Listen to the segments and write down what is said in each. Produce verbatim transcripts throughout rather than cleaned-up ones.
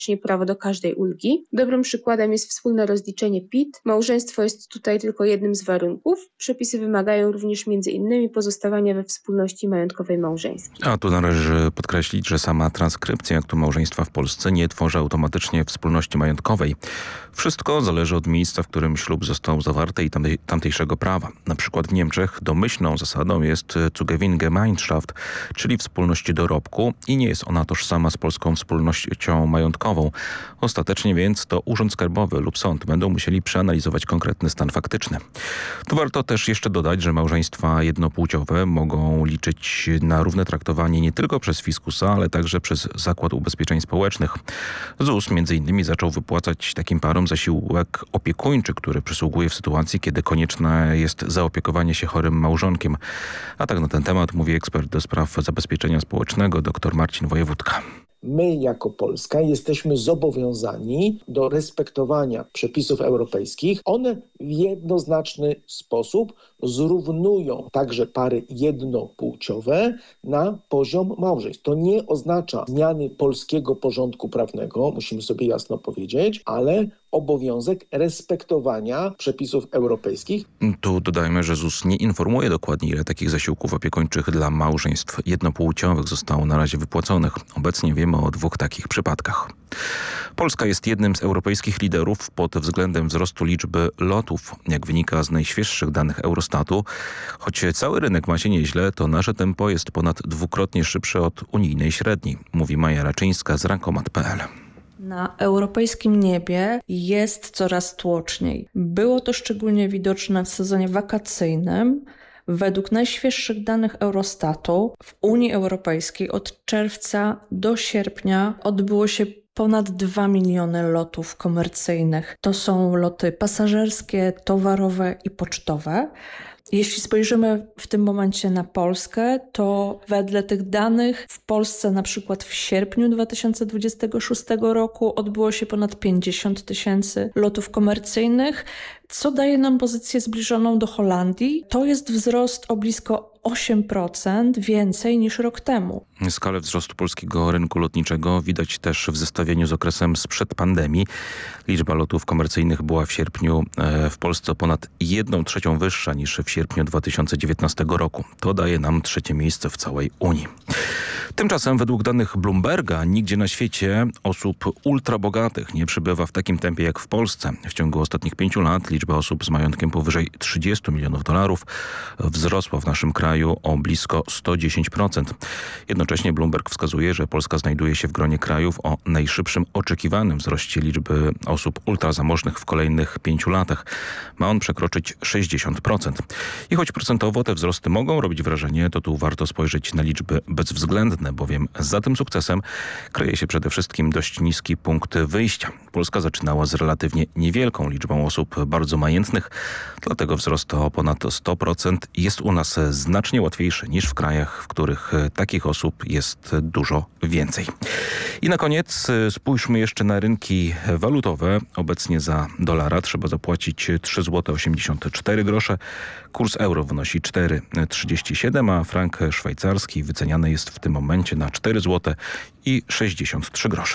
automatycznie prawo do każdej ulgi. Dobrym przykładem jest wspólne rozliczenie P I T. Małżeństwo jest tutaj tylko jednym z warunków. Przepisy wymagają również między innymi pozostawania we wspólności majątkowej małżeńskiej. A tu należy podkreślić, że sama transkrypcja aktu małżeństwa w Polsce nie tworzy automatycznie wspólności majątkowej. Wszystko zależy od miejsca, w którym ślub został zawarty i tamtej, tamtejszego prawa. Na przykład w Niemczech domyślną zasadą jest Zugewinngemeinschaft, czyli wspólność dorobku i nie jest ona tożsama z polską wspólnością majątkową. Ostatecznie więc to Urząd Skarbowy lub sąd będą musieli przeanalizować konkretny stan faktyczny. Tu warto też jeszcze dodać, że małżeństwa jednopłciowe mogą liczyć na równe traktowanie nie tylko przez fiskusa, ale także przez Zakład Ubezpieczeń Społecznych. Z U S między innymi zaczął wypłacać takim parom zasiłek opiekuńczy, który przysługuje w sytuacji, kiedy konieczne jest zaopiekowanie się chorym małżonkiem. A tak na ten temat mówi ekspert do spraw zabezpieczenia społecznego dr Marcin Wojewódka. My jako Polska jesteśmy zobowiązani do respektowania przepisów europejskich. One w jednoznaczny sposób zrównują także pary jednopłciowe na poziom małżeństw. To nie oznacza zmiany polskiego porządku prawnego, musimy sobie jasno powiedzieć, ale obowiązek respektowania przepisów europejskich. Tu dodajmy, że Z U S nie informuje dokładnie, ile takich zasiłków opiekuńczych dla małżeństw jednopłciowych zostało na razie wypłaconych. Obecnie wiemy o dwóch takich przypadkach. Polska jest jednym z europejskich liderów pod względem wzrostu liczby lotów. Jak wynika z najświeższych danych Eurostatu, choć cały rynek ma się nieźle, to nasze tempo jest ponad dwukrotnie szybsze od unijnej średniej, mówi Maja Raczyńska z rankomat kropka pe el. Na europejskim niebie jest coraz tłoczniej. Było to szczególnie widoczne w sezonie wakacyjnym. Według najświeższych danych Eurostatu w Unii Europejskiej od czerwca do sierpnia odbyło się ponad dwa miliony lotów komercyjnych. To są loty pasażerskie, towarowe i pocztowe. Jeśli spojrzymy w tym momencie na Polskę, to wedle tych danych w Polsce na przykład w sierpniu dwa tysiące dwudziestego szóstego roku odbyło się ponad pięćdziesiąt tysięcy lotów komercyjnych, co daje nam pozycję zbliżoną do Holandii. To jest wzrost o blisko osiem procent więcej niż rok temu. Skalę wzrostu polskiego rynku lotniczego widać też w zestawieniu z okresem sprzed pandemii. Liczba lotów komercyjnych była w sierpniu w Polsce o ponad jedną trzecią wyższa niż w sierpniu dwa tysiące dziewiętnastego roku. To daje nam trzecie miejsce w całej Unii. Tymczasem według danych Bloomberga nigdzie na świecie osób ultrabogatych nie przybywa w takim tempie jak w Polsce. W ciągu ostatnich pięciu lat liczba osób z majątkiem powyżej trzydziestu milionów dolarów wzrosła w naszym kraju o blisko sto dziesięć procent. Jednocześnie Bloomberg wskazuje, że Polska znajduje się w gronie krajów o najszybszym oczekiwanym wzroście liczby osób ultrazamożnych w kolejnych pięciu latach. Ma on przekroczyć sześćdziesiąt procent. I choć procentowo te wzrosty mogą robić wrażenie, to tu warto spojrzeć na liczby bezwzględne, bowiem za tym sukcesem kryje się przede wszystkim dość niski punkt wyjścia. Polska zaczynała z relatywnie niewielką liczbą osób bardzo majętnych, dlatego wzrost o ponad sto procent jest u nas znacznie łatwiejszy niż w krajach, w których takich osób jest dużo więcej. I na koniec spójrzmy jeszcze na rynki walutowe. Obecnie za dolara trzeba zapłacić trzy złote osiemdziesiąt cztery grosze. Kurs euro wynosi cztery trzydzieści siedem, a frank szwajcarski wyceniany jest w tym momencie na cztery złote i sześćdziesiąt trzy grosze.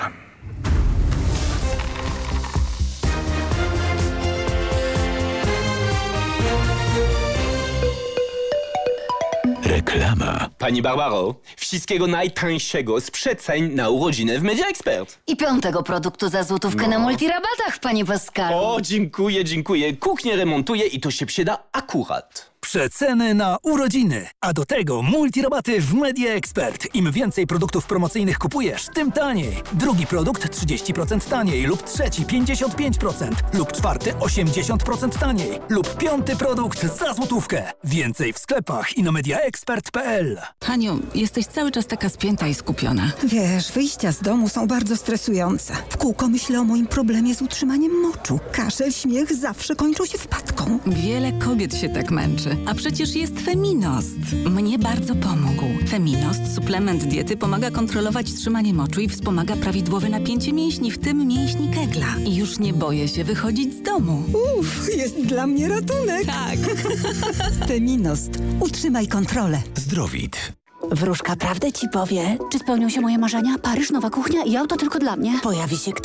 Reklama. Pani Barbaro, wszystkiego najtańszego z przeceń na urodziny w Media Expert. I piątego produktu za złotówkę No. na multirabatach, panie Pascalu. O, dziękuję, dziękuję. Kuchnię remontuję i to się przyda akurat. Przeceny na urodziny, a do tego multirabaty w Media Expert. Im więcej produktów promocyjnych kupujesz, tym taniej. Drugi produkt trzydzieści procent taniej lub trzeci pięćdziesiąt pięć procent lub czwarty osiemdziesiąt procent taniej lub piąty produkt za złotówkę. Więcej w sklepach i na mediaexpert kropka pe el. Haniu, jesteś cały czas taka spięta i skupiona. Wiesz, wyjścia z domu są bardzo stresujące. W kółko myślę o moim problemie z utrzymaniem moczu. Kaszel, śmiech zawsze kończą się wpadką. Wiele kobiet się tak męczy. A przecież jest Feminost. Mnie bardzo pomógł. Feminost, suplement diety, pomaga kontrolować trzymanie moczu i wspomaga prawidłowe napięcie mięśni, w tym mięśni kegla. I już nie boję się wychodzić z domu. Uff, jest dla mnie ratunek. Tak. Feminost. Utrzymaj kontrolę. Zdrowit. Wróżka prawdę ci powie. Czy spełnią się moje marzenia? Paryż, nowa kuchnia i auto tylko dla mnie. Pojawi się